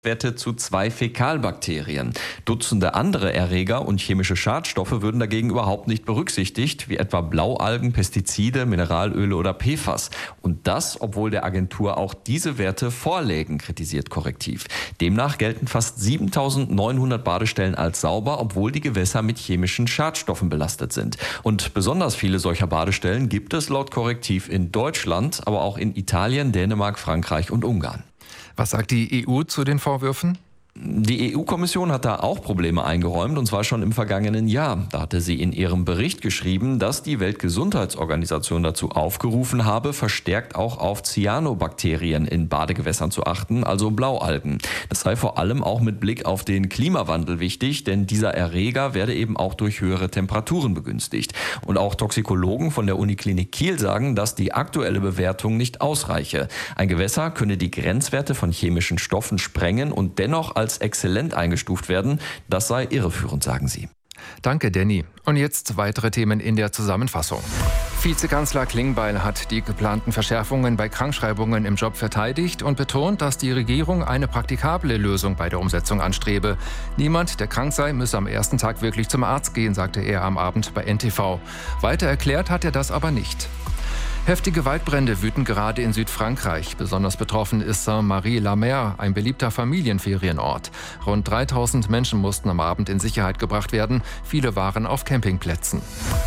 Werte zu 2 Fäkalbakterien. Dutzende andere Erreger und chemische Schadstoffe würden dagegen überhaupt nicht berücksichtigt, wie etwa Blaualgen, Pestizide, Mineralöle oder PFAS. Und das, obwohl der Agentur auch diese Werte vorlägen, kritisiert Korrektiv. Demnach gelten fast 7.900 Badestellen als sauber, obwohl die Gewässer mit chemischen Schadstoffen belastet sind. Und besonders viele solcher Badestellen gibt es laut Korrektiv in Deutschland, aber auch in Italien, Dänemark, Frankreich und Ungarn. Was sagt die EU zu den Vorwürfen? Die EU-Kommission hat da auch Probleme eingeräumt, und zwar schon im vergangenen Jahr. Da hatte sie in ihrem Bericht geschrieben, dass die Weltgesundheitsorganisation dazu aufgerufen habe, verstärkt auch auf Cyanobakterien in Badegewässern zu achten, also Blaualgen. Das sei vor allem auch mit Blick auf den Klimawandel wichtig, denn dieser Erreger werde eben auch durch höhere Temperaturen begünstigt. Und auch Toxikologen von der Uniklinik Kiel sagen, dass die aktuelle Bewertung nicht ausreiche. Ein Gewässer könne die Grenzwerte von chemischen Stoffen sprengen und dennoch als exzellent eingestuft werden. Das sei irreführend, sagen sie. Danke, Danny. Und jetzt weitere Themen in der Zusammenfassung. Vizekanzler Klingbeil hat die geplanten Verschärfungen bei Krankschreibungen im Job verteidigt und betont, dass die Regierung eine praktikable Lösung bei der Umsetzung anstrebe. Niemand, der krank sei, müsse am ersten Tag wirklich zum Arzt gehen, sagte er am Abend bei NTV. Weiter erklärt hat er das aber nicht. Heftige Waldbrände wüten gerade in Südfrankreich. Besonders betroffen ist Saint-Marie-la-Mer, ein beliebter Familienferienort. Rund 3.000 Menschen mussten am Abend in Sicherheit gebracht werden. Viele waren auf Campingplätzen.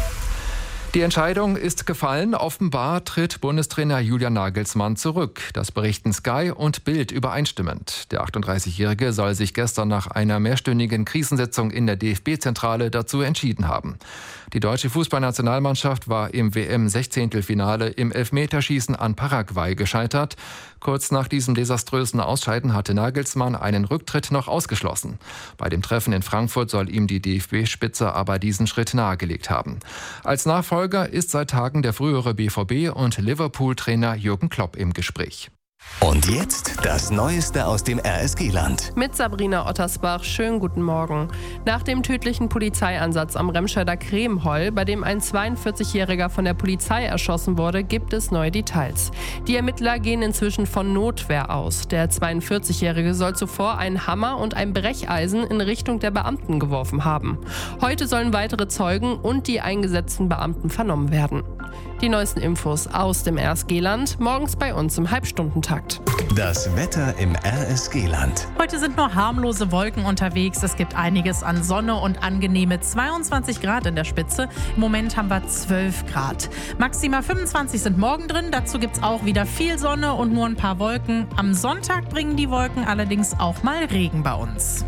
Die Entscheidung ist gefallen. Offenbar tritt Bundestrainer Julian Nagelsmann zurück. Das berichten Sky und Bild übereinstimmend. Der 38-Jährige soll sich gestern nach einer mehrstündigen Krisensitzung in der DFB-Zentrale dazu entschieden haben. Die deutsche Fußballnationalmannschaft war im WM-16-Finale im Elfmeterschießen an Paraguay gescheitert. Kurz nach diesem desaströsen Ausscheiden hatte Nagelsmann einen Rücktritt noch ausgeschlossen. Bei dem Treffen in Frankfurt soll ihm die DFB-Spitze aber diesen Schritt nahegelegt haben. Als Nachfolger ist seit Tagen der frühere BVB- und Liverpool-Trainer Jürgen Klopp im Gespräch. Und jetzt das Neueste aus dem RSG-Land. Mit Sabrina Ottersbach, schönen guten Morgen. Nach dem tödlichen Polizeieinsatz am Remscheider Kremholl, bei dem ein 42-Jähriger von der Polizei erschossen wurde, gibt es neue Details. Die Ermittler gehen inzwischen von Notwehr aus. Der 42-Jährige soll zuvor einen Hammer und ein Brecheisen in Richtung der Beamten geworfen haben. Heute sollen weitere Zeugen und die eingesetzten Beamten vernommen werden. Die neuesten Infos aus dem RSG-Land, morgens bei uns im Halbstundentakt. Das Wetter im RSG-Land. Heute sind nur harmlose Wolken unterwegs. Es gibt einiges an Sonne und angenehme 22 Grad in der Spitze. Im Moment haben wir 12 Grad. Maximal 25 sind morgen drin. Dazu gibt es auch wieder viel Sonne und nur ein paar Wolken. Am Sonntag bringen die Wolken allerdings auch mal Regen bei uns.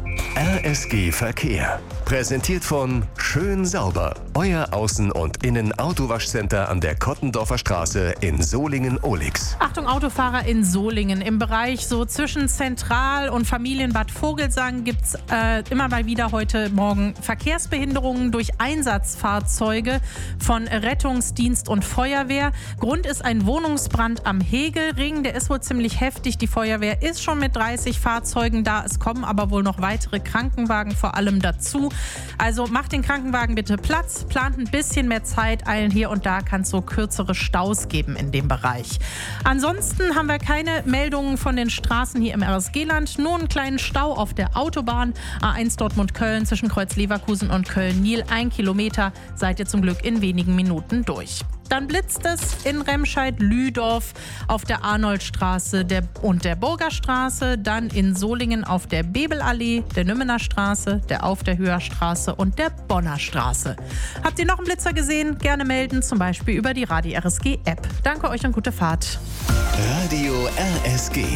RSG Verkehr. Präsentiert von Schön Sauber. Euer Außen- und Innen-Autowaschcenter an der Kottendorfer Straße in Solingen-Ohlix. Achtung Autofahrer in Solingen. Im Bereich so zwischen Zentral- und Familienbad Vogelsang gibt es immer mal wieder heute Morgen Verkehrsbehinderungen durch Einsatzfahrzeuge von Rettungsdienst und Feuerwehr. Grund ist ein Wohnungsbrand am Hegelring. Der ist wohl ziemlich heftig. Die Feuerwehr ist schon mit 30 Fahrzeugen da. Es kommen aber wohl noch weitere Krankenwagen vor allem dazu. Also macht den Krankenwagen bitte Platz, plant ein bisschen mehr Zeit ein. Hier und da kann es so kürzere Staus geben in dem Bereich. Ansonsten haben wir keine Meldungen von den Straßen hier im RSG-Land. Nur einen kleinen Stau auf der Autobahn. A1 Dortmund-Köln zwischen Kreuz Leverkusen und Köln-Niel. 1 Kilometer seid ihr zum Glück in wenigen Minuten durch. Dann blitzt es in Remscheid-Lüdorf auf der Arnoldstraße und der Burgerstraße, dann in Solingen auf der Bebelallee, der Nümmener Straße, der Aufderhöher Straße und der Bonner Straße. Habt ihr noch einen Blitzer gesehen? Gerne melden, zum Beispiel über die Radio RSG App. Danke euch und gute Fahrt. Radio RSG.